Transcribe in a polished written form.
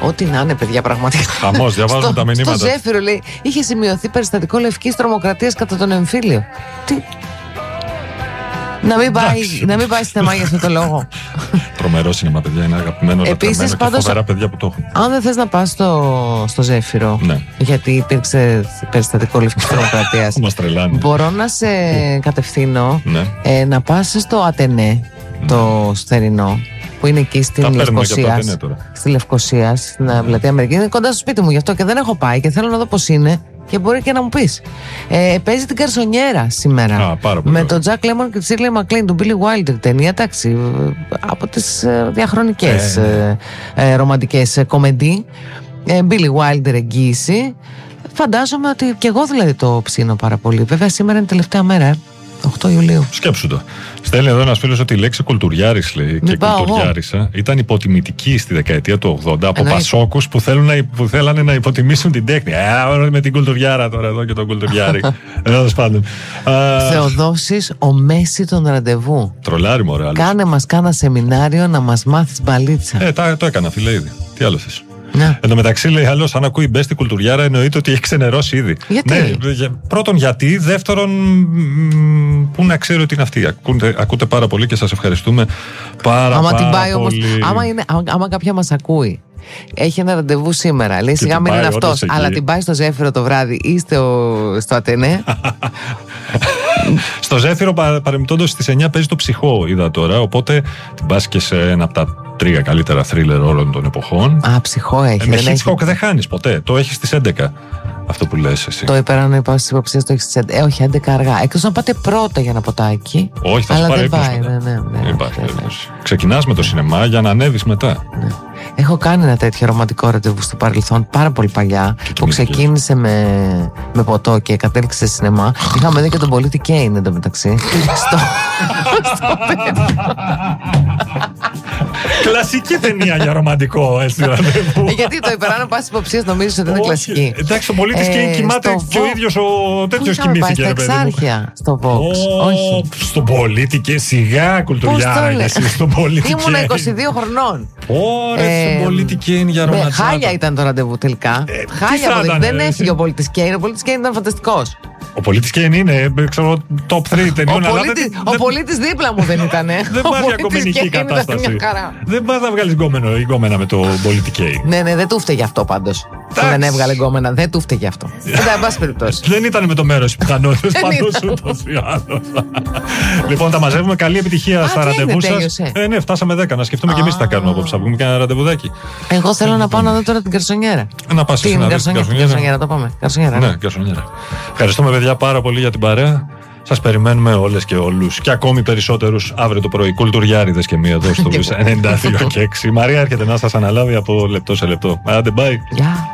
Ό,τι να είναι, παιδιά, πραγματικά. Χαμός, διαβάζουν τα μηνύματα. Στο Ζέφυρο, λέει, είχε σημειωθεί περιστατικό λευκής τρομοκρατίας κατά τον εμφύλιο. Τι. Να μην πάει στεμά για αυτό το λόγο. Τρομερό σινεμά, παιδιά, είναι αγαπημένο. Επίσης, πάντως, και φοβερά παιδιά που το έχουν. Αν δεν θες να πας στο Ζέφυρο, ναι, γιατί υπήρξε περιστατικό λευκής τρομοκρατίας, μπορώ να σε κατευθύνω να πας στο Ατενέ, το θερινό, που είναι εκεί στην Λευκοσία. Στη Λευκοσία, στην Πλατεία Αμερική. Είναι κοντά στο σπίτι μου, γι' αυτό και δεν έχω πάει και θέλω να δω πώς είναι. Και μπορεί και να μου πεις. Παίζει την Καρσονιέρα σήμερα. Με τον Τζακ Λέμον και τη Σίρλι Μακλέιν, του Billy Wilder. Ταινία, εντάξει, από τις διαχρονικές ρομαντικές κομεντί. Billy Wilder εγγύηση. Φαντάζομαι ότι και εγώ δηλαδή το ψήνω πάρα πολύ. Βέβαια σήμερα είναι τελευταία μέρα, 8 Ιουλίου. Σκέψου το. Στέλνει εδώ ένας φίλος ότι η λέξη κουλτουριάρης, λέει, και κουλτουριάρισα ήταν υποτιμητική στη δεκαετία του 80 από πασόκους που θέλανε να υποτιμήσουν την τέχνη. Με την κουλτουριάρα τώρα εδώ και τον κουλτουριάρη. Θεοδόσης, ο Μέση των ραντεβού. Τρολάρι, μωρέ. Κάνε μας κάνα σεμινάριο να μας μάθεις μπαλίτσα. Το έκανα, φίλε, ήδη. Τι άλλο θες. Ναι. Εν τω μεταξύ, λέει άλλος, αν ακούει μπέστη κουλτουριάρα, εννοείται ότι έχει ξενερώσει ήδη. Γιατί? Ναι, πρώτον, γιατί. Δεύτερον, πού να ξέρω τι είναι αυτή. Ακούτε πάρα πολύ και σας ευχαριστούμε πάρα πολύ. Όμως, άμα κάποια μας ακούει, έχει ένα ραντεβού σήμερα, λέει σιγά μην είναι αυτός, αλλά την πάει στο Ζέφυρο το βράδυ ή στο Ατενέ. Στο Ζέφυρο, παρεμπιπτόντως, στις 9 παίζει το Ψυχό, είδα τώρα. Οπότε την πας και σε ένα από τα 3 καλύτερα θρίλερ όλων των εποχών. Ψυχό έχει. Με Hitchcock δεν χάνεις ποτέ. Το έχει στις 11. Αυτό που λες εσύ. Το υπεράνω είπα στις υποψίες, το έχει στις 11. Όχι, 11 αργά. Εκτός να πάτε πρώτα για ένα ποτάκι. Όχι, θα σου πάρει πάει. Ξεκινάς με το σινεμά για να ανέβεις μετά. Ναι. Έχω κάνει ένα τέτοιο ρομαντικό ραντεβού στο παρελθόν, πάρα πολύ παλιά, που ξεκίνησε με ποτό και κατέληξε σε σινεμά. Είχαμε δει και τον πολίτη Κέιν εντωμεταξύ. Στο Κλασική ταινία για ρομαντικό ραντεβού. Γιατί το υπεράνω πάση υποψίες νομίζεις ότι είναι κλασική. Εντάξει, ο πολίτης Κέιν κοιμάται και ο ίδιος ο τέτοιος κοιμήθηκε. Στα Εξάρχεια, στο Vox. Όχι. Στον πολίτη Κέιν, σιγά κουλτουριάρα για εσύ, στον πολίτη Κέιν. Ήμουν 22 χρονών. Ωραία, στον πολίτη Κέιν για ρομαντικό. Χάλια ήταν το ραντεβού τελικά. Χάλια, δεν έφυγε ο πολίτης Κέιν. Ο πολίτης Κέιν ήταν φανταστικός. Ο πολίτης Κέιν είναι, ξέρω, top 3 ταινιών. Ο πολίτης δίπλα μου δεν ήταν. Δεν πας για κομμενική κατάσταση. Δεν πας να βγάλεις γκόμενα με το πολίτη Κέιν. Ναι, δεν του φταίγε αυτό πάντως. Δεν έβγαλε γκόμενα, δεν του φταίγε αυτό. εν πάση περιπτώσει. Δεν ήταν με το μέρος οι πιθανότητες πάνω σου ούτως ή άλλως. Λοιπόν, τα μαζεύουμε. Καλή επιτυχία στα ραντεβού σας. Ναι, φτάσαμε 10. Να σκεφτούμε και εμείς τι θα κάνουμε απόψε. Θα βγούμε και ένα ραντεβουδάκι. Εγώ θέλω να πάω να δω τώρα την Καρσονιέρα. Να πας στην Καρσονιέρα, το πάμε. Ναι, Καρσονιέρα. Ευχαριστούμε, παιδιά, πάρα πολύ για την παρέα. Σας περιμένουμε όλες και όλους και ακόμη περισσότερους αύριο το πρωί. Κουλτουριάριδες και μία εδώ στο 92 και 6. Η Μαρία έρχεται να σας αναλάβει από λεπτό σε λεπτό. Άντε, bye.